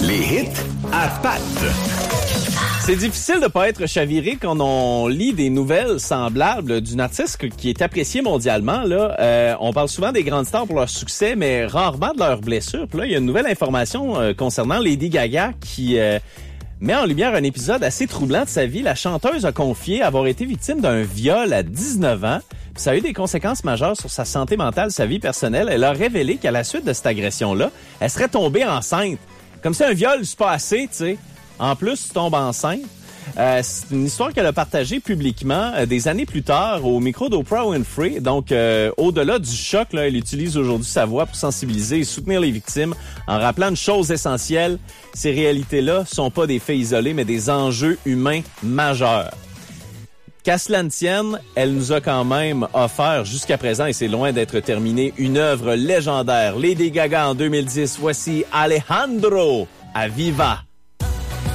Les hits à Pat. C'est difficile de pas être chaviré quand on lit des nouvelles semblables d'une artiste qui est appréciée mondialement. Là, on parle souvent des grandes stars pour leur succès, mais rarement de leurs blessures. Puis là, il y a une nouvelle information concernant Lady Gaga qui met en lumière un épisode assez troublant de sa vie. La chanteuse a confié avoir été victime d'un viol à 19 ans. Puis ça a eu des conséquences majeures sur sa santé mentale, sa vie personnelle. Elle a révélé qu'à la suite de cette agression-là, elle serait tombée enceinte. Comme si un viol, c'est pas assez, tu sais. En plus, tu tombes enceinte. C'est une histoire qu'elle a partagée publiquement des années plus tard au micro d'Oprah Winfrey. Donc, au-delà du choc, là, elle utilise aujourd'hui sa voix pour sensibiliser et soutenir les victimes en rappelant une chose essentielle. Ces réalités-là sont pas des faits isolés, mais des enjeux humains majeurs. Qu'à cela ne tienne, elle nous a quand même offert jusqu'à présent, et c'est loin d'être terminé, une œuvre légendaire. Lady Gaga en 2010, voici Alejandro, à Viva.